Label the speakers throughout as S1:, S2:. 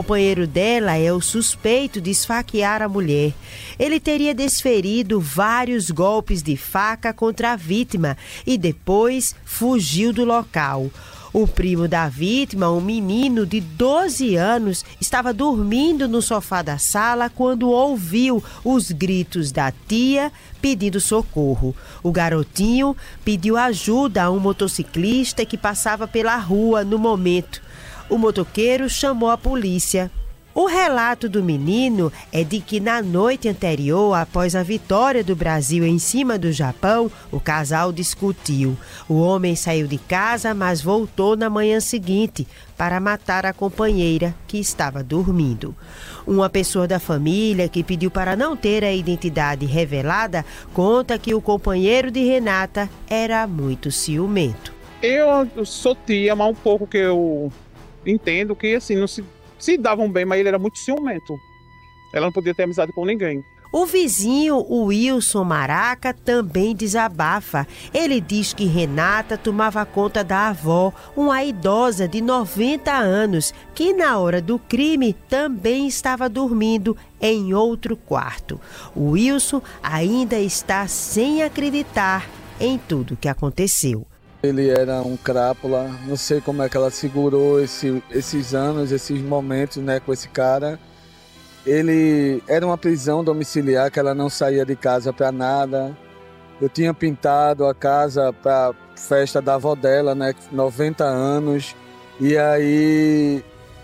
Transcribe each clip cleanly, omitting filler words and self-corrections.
S1: companheiro dela é o suspeito de esfaquear a mulher. Ele teria desferido vários golpes de faca contra a vítima e depois fugiu do local. O primo da vítima, um menino de 12 anos, estava dormindo no sofá da sala quando ouviu os gritos da tia pedindo socorro. O garotinho pediu ajuda a um motociclista que passava pela rua no momento. O motoqueiro chamou a polícia. O relato do menino é de que na noite anterior, após a vitória do Brasil em cima do Japão, o casal discutiu. O homem saiu de casa, mas voltou na manhã seguinte para matar a companheira que estava dormindo. Uma pessoa da família que pediu para não ter a identidade revelada conta que o companheiro de Renata era muito ciumento.
S2: Eu sou tia, mas um pouco que eu entendo que assim não se davam bem, mas ele era muito ciumento. Ela não podia ter amizade com ninguém.
S1: O vizinho, o Wilson Maraca, também desabafa. Ele diz que Renata tomava conta da avó, uma idosa de 90 anos, que na hora do crime também estava dormindo em outro quarto. O Wilson ainda está sem acreditar em tudo que aconteceu.
S3: Ele era um crápula, não sei como é que ela segurou esses anos, esses momentos, né, com esse cara. Ele era uma prisão domiciliar, que ela não saía de casa para nada. Eu tinha pintado a casa para festa da avó dela, né, 90 anos. E aí,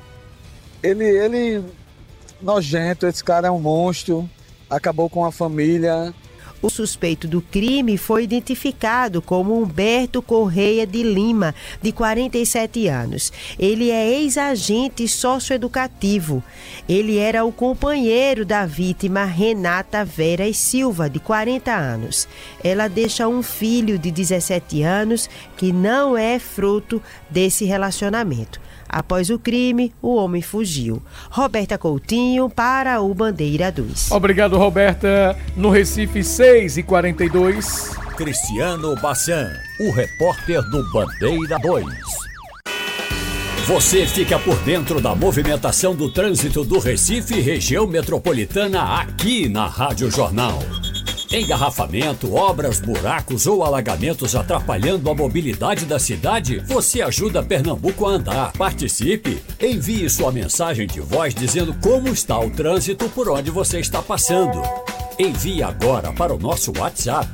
S3: ele nojento, esse cara é um monstro, acabou com a família.
S1: O suspeito do crime foi identificado como Humberto Correia de Lima, de 47 anos. Ele é ex-agente socioeducativo. Ele era o companheiro da vítima Renata Vera Silva, de 40 anos. Ela deixa um filho de 17 anos que não é fruto desse relacionamento. Após o crime, o homem fugiu. Roberta Coutinho para o Bandeira 2.
S4: Obrigado, Roberta. No Recife, 6h42.
S5: Cristiano Bassan, o repórter do Bandeira 2. Você fica por dentro da movimentação do trânsito do Recife e região metropolitana aqui na Rádio Jornal. Engarrafamento, obras, buracos ou alagamentos atrapalhando a mobilidade da cidade? Você ajuda Pernambuco a andar. Participe! Envie sua mensagem de voz dizendo como está o trânsito por onde você está passando. Envie agora para o nosso WhatsApp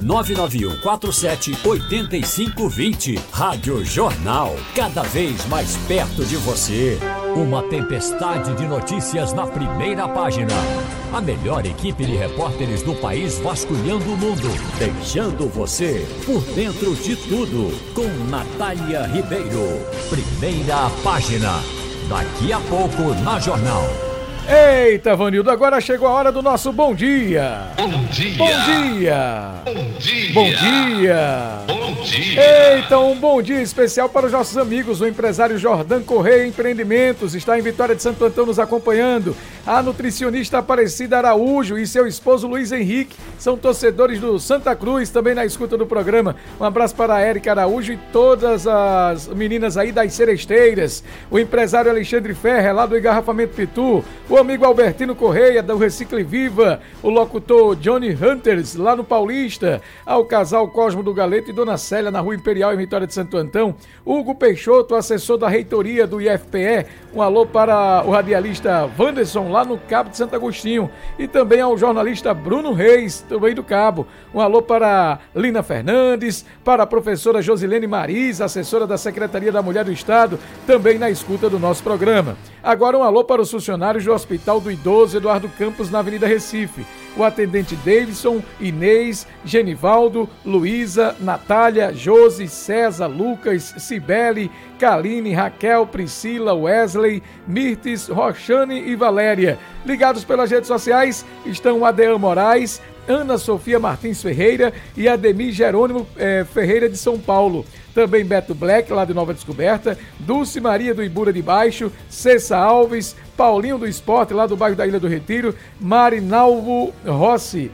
S5: 991478520. Rádio Jornal, cada vez mais perto de você. Uma tempestade de notícias na primeira página. A melhor equipe de repórteres do país vasculhando o mundo, deixando você por dentro de tudo. Com Natália Ribeiro. Primeira página. Daqui a pouco na Jornal.
S4: Eita, Vanildo, agora chegou a hora do nosso bom dia.
S6: Bom dia.
S4: Bom dia.
S6: Bom dia.
S4: Bom dia.
S6: Bom dia.
S4: Eita, um bom dia especial para os nossos amigos. O empresário Jordan Correia Empreendimentos está em Vitória de Santo Antão nos acompanhando. A nutricionista Aparecida Araújo e seu esposo Luiz Henrique são torcedores do Santa Cruz, também na escuta do programa. Um abraço para a Érica Araújo e todas as meninas aí das Seresteiras. O empresário Alexandre Ferrer, lá do Engarrafamento Pitu. O amigo Albertino Correia, do Recicle Viva. O locutor Johnny Hunters, lá no Paulista. Ao casal Cosmo do Galeto e Dona Célia, na Rua Imperial, em Vitória de Santo Antão. Hugo Peixoto, assessor da reitoria do IFPE. Um alô para o radialista Wanderson, lá no Cabo de Santo Agostinho. E também ao jornalista Bruno Reis, também do Cabo. Um alô para Lina Fernandes, para a professora Josilene Mariz, assessora da Secretaria da Mulher do Estado, também na escuta do nosso programa. Agora um alô para os funcionários do Hospital do Idoso Eduardo Campos, na Avenida Recife. O atendente Davidson, Inês, Genivaldo, Luísa, Natália, Josi, César, Lucas, Cibele, Kaline, Raquel, Priscila, Wesley, Mirtes, Roxane e Valéria. Ligados pelas redes sociais estão Adean Moraes, Ana Sofia Martins Ferreira e Ademir Jerônimo Ferreira de São Paulo. Também Beto Black, lá de Nova Descoberta, Dulce Maria do Ibura de Baixo, Cessa Alves, Paulinho do Esporte, lá do bairro da Ilha do Retiro, Marinalvo Rossi,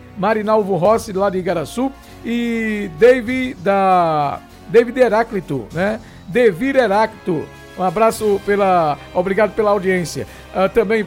S4: lá de Igaraçu, e David Heráclito, né? Devir Heráclito. Um abraço, obrigado pela audiência. Também